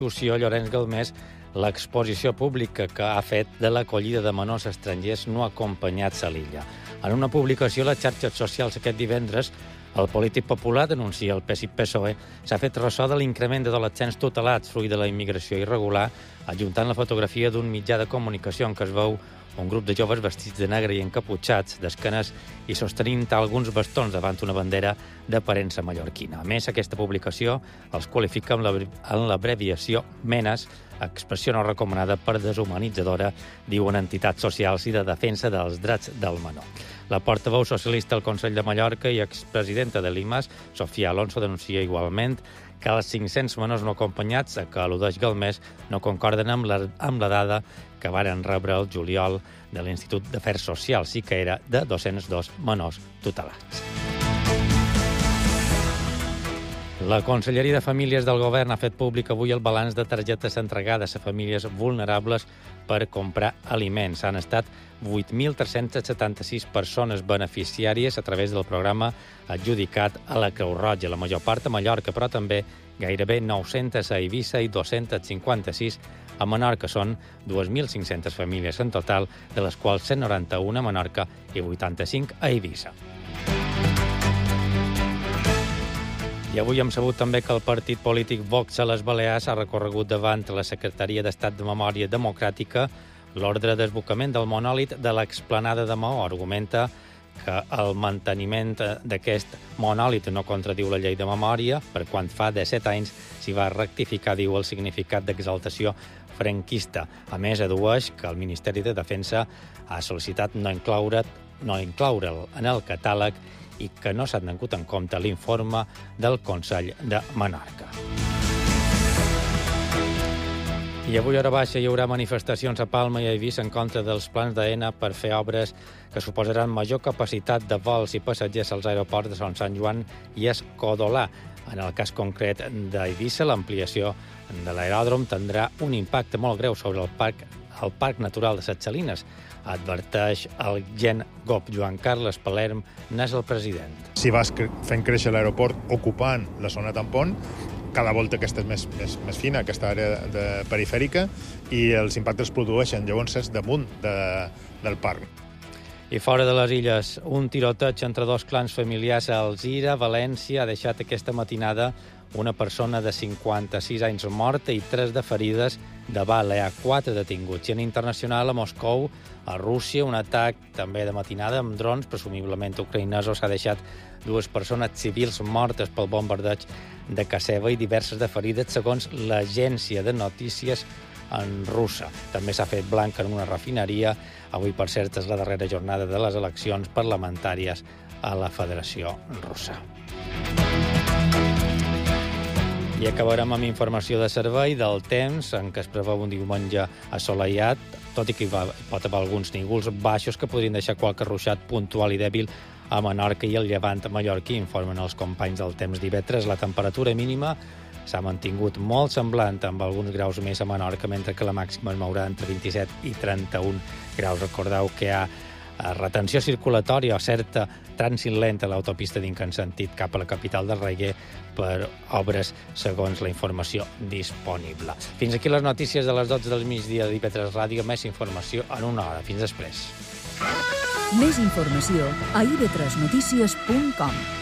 institució Llorenç Galmés l'exposició pública que ha fet de l'acollida de menors estrangers no acompanyats a l'illa. En una publicació a les xarxes socials aquest divendres, el polític popular, denuncia el PSC-PSOE, s'ha fet ressò de l'increment d'adolescents tutelats fruit de la immigració irregular, adjuntant la fotografia d'un mitjà de comunicació en què es veu un grup de joves vestits de negre i encaputxats, d'esquenes i sostenint alguns bastons davant una bandera d'aparença mallorquina. A més, aquesta publicació els qualifica amb l'abreviació MENAS, expressió no recomanada per deshumanitzadora, diuen entitats socials i de defensa dels drets del menor. La portaveu socialista al Consell de Mallorca i expresidenta de l'IMAS, Sofia Alonso, denuncia igualment que els 500 menors no acompanyats a què al·ludeix Galmés no concorden amb la dada que varen rebre el juliol de l'Institut d'Afers Socials i que era de 202 menors tutelats. La Conselleria de Famílies del Govern ha fet públic avui el balanç de targetes entregades a famílies vulnerables per comprar aliments. Han estat 8.376 persones beneficiàries a través del programa adjudicat a la Creu Roja, la major part a Mallorca, però també gairebé 900 a Eivissa i 256 a Menorca. Són 2.500 famílies en total, de les quals 191 a Menorca i 85 a Eivissa. I avui hem sabut també que el partit polític Vox a les Balears ha recorregut davant la Secretaria d'Estat de Memòria Democràtica l'ordre d'esbocament del monòlit de l'explanada de Maó. Argumenta que el manteniment d'aquest monòlit no contradiu la llei de memòria, per quan fa 17 anys s'hi va rectificar, diu, el significat d'exaltació franquista. A més, adueix que el Ministeri de Defensa ha sol·licitat no incloure'l en el catàleg i que no s'ha tingut en compte l'informe del Consell de Menorca. I avui a hora baixa hi haurà manifestacions a Palma i a Eivissa en contra dels plans d'AENA per fer obres que suposaran major capacitat de vols i passatgers als aeroports de Son Sant Joan i Escodolà. En el cas concret d'Eivissa, l'ampliació de l'aeròdrom tindrà un impacte molt greu sobre el Parc Natural de Ses Salines, adverteix el Gen GOP. Joan Carles Palerm n'és el president. Si vas fent créixer l'aeroport ocupant la zona tampon, cada volta aquesta és més fina, aquesta àrea perifèrica, i els impactes es produeixen llavors damunt del parc. I fora de les illes, un tiroteig entre dos clans familiars a Alzira, València, ha deixat aquesta matinada una persona de 56 anys morta i 3 de ferides de bala. Hi ha 4 detinguts. I en internacional, a Moscou, a Rússia, un atac també de matinada amb drons, presumiblement ucraïnesos, ha deixat 2 persones civils mortes pel bombardeig de casa seva i diverses de ferides, segons l'agència de notícies en russa. També s'ha fet blanc en una refineria. Avui, per cert, és la darrera jornada de les eleccions parlamentàries a la Federació Russa. I acabarem amb informació de servei del temps, en què es preveu un diumenge assolellat, tot i que hi pot haver alguns nígols baixos que podrien deixar qualque ruixat puntual i dèbil a Menorca i el Llevant mallorquí, informen els companys del temps divendres. La temperatura mínima s'ha mantingut molt semblant, amb alguns graus més a Menorca, mentre que la màxima es mourà entre 27 i 31 graus. Recordeu que hi ha retenció circulatòria o certa trànsit lent a l'autopista d'Incan sentit cap a la capital del Reguer per obres, segons la informació disponible. Fins aquí les notícies de les 12 del migdia de IB3 Ràdio. Més informació en una hora. Fins després. Més informació a ib3notícies.com.